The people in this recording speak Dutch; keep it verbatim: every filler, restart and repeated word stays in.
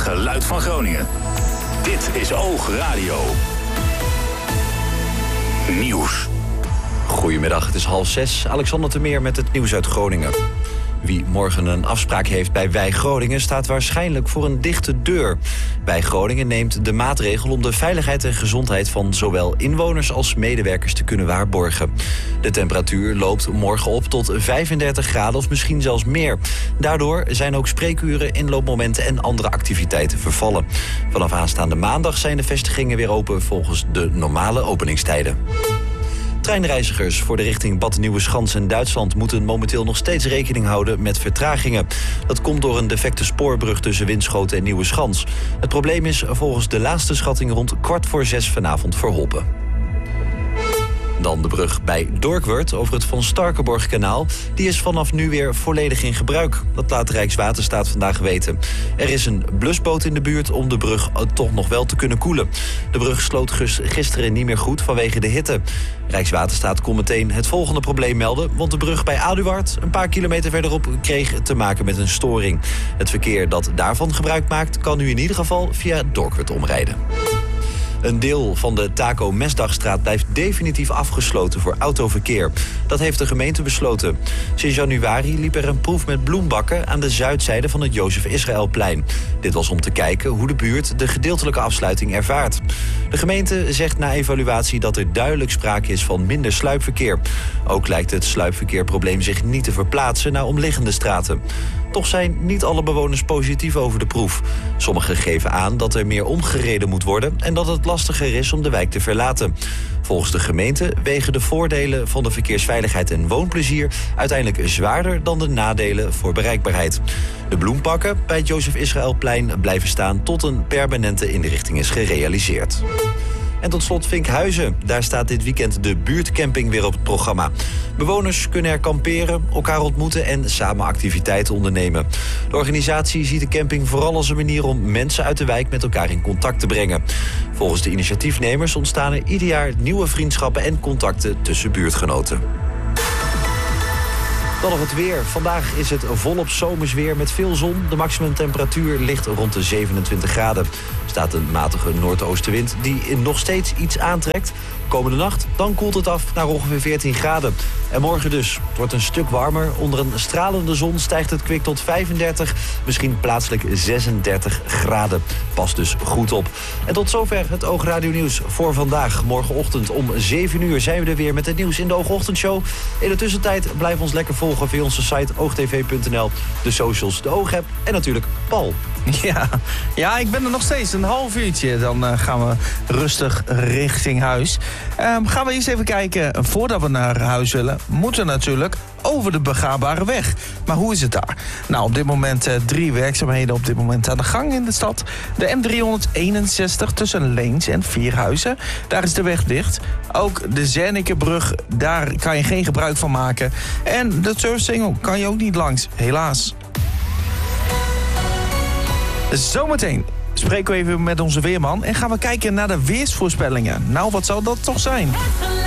geluid van Groningen. Dit is Oog Radio. Nieuws. Goedemiddag, het is half zes. Alexander Temeer met het nieuws uit Groningen. Wie morgen een afspraak heeft bij Wij Groningen staat waarschijnlijk voor een dichte deur. Wij Groningen neemt de maatregel om de veiligheid en gezondheid van zowel inwoners als medewerkers te kunnen waarborgen. De temperatuur loopt morgen op tot vijfendertig graden of misschien zelfs meer. Daardoor zijn ook spreekuren, inloopmomenten en andere activiteiten vervallen. Vanaf aanstaande maandag zijn de vestigingen weer open volgens de normale openingstijden. Treinreizigers voor de richting Bad Nieuweschans en Duitsland moeten momenteel nog steeds rekening houden met vertragingen. Dat komt door een defecte spoorbrug tussen Winschoten en Nieuweschans. Het probleem is volgens de laatste schatting rond kwart voor zes vanavond verholpen. Dan de brug bij Dorkwerd over het Van Starkenborghkanaal. Die is vanaf nu weer volledig in gebruik. Dat laat Rijkswaterstaat vandaag weten. Er is een blusboot in de buurt om de brug toch nog wel te kunnen koelen. De brug sloot gisteren niet meer goed vanwege de hitte. Rijkswaterstaat kon meteen het volgende probleem melden, want de brug bij Aduard, een paar kilometer verderop, kreeg te maken met een storing. Het verkeer dat daarvan gebruik maakt, kan nu in ieder geval via Dorkwerd omrijden. Een deel van de Taco-Mesdagstraat blijft definitief afgesloten voor autoverkeer. Dat heeft de gemeente besloten. Sinds januari liep er een proef met bloembakken aan de zuidzijde van het Jozef Israëlplein. Dit was om te kijken hoe de buurt de gedeeltelijke afsluiting ervaart. De gemeente zegt na evaluatie dat er duidelijk sprake is van minder sluipverkeer. Ook lijkt het sluipverkeerprobleem zich niet te verplaatsen naar omliggende straten. Toch zijn niet alle bewoners positief over de proef. Sommigen geven aan dat er meer omgereden moet worden en dat het lastiger is om de wijk te verlaten. Volgens de gemeente wegen de voordelen van de verkeersveiligheid en woonplezier uiteindelijk zwaarder dan de nadelen voor bereikbaarheid. De bloempakken bij het Jozef Israëlplein blijven staan tot een permanente inrichting is gerealiseerd. En tot slot Vinkhuizen. Daar staat dit weekend de buurtcamping weer op het programma. Bewoners kunnen er kamperen, elkaar ontmoeten en samen activiteiten ondernemen. De organisatie ziet de camping vooral als een manier om mensen uit de wijk met elkaar in contact te brengen. Volgens de initiatiefnemers ontstaan er ieder jaar nieuwe vriendschappen en contacten tussen buurtgenoten. Dan nog het weer. Vandaag is het volop zomers weer met veel zon. De maximumtemperatuur ligt rond de zevenentwintig graden. Er staat een matige noordoostenwind die nog steeds iets aantrekt. Komende nacht, dan koelt het af naar ongeveer veertien graden. En morgen dus. Het wordt een stuk warmer. Onder een stralende zon stijgt het kwik tot vijfendertig, misschien plaatselijk zesendertig graden. Pas dus goed op. En tot zover het Oogradio Nieuws voor vandaag. Morgenochtend om zeven uur zijn we er weer met het nieuws in de Oogochtendshow. In de tussentijd blijf ons lekker volgen via onze site oogtv punt n l, de socials, de Oogapp en natuurlijk Paul. Ja, ja, ik ben er nog steeds. Een half uurtje. Dan uh, gaan we rustig richting huis. Um, gaan we eens even kijken. Voordat we naar huis willen, moeten we natuurlijk over de begaanbare weg. Maar hoe is het daar? Nou, op dit moment uh, drie werkzaamheden op dit moment aan de gang in de stad. De M driehonderdeenenzestig tussen Leens en Vierhuizen. Daar is de weg dicht. Ook de Zernikebrug, daar kan je geen gebruik van maken. En de Surfsingel kan je ook niet langs, helaas. Zometeen spreken we even met onze weerman en gaan we kijken naar de weersvoorspellingen. Nou, wat zal dat toch zijn?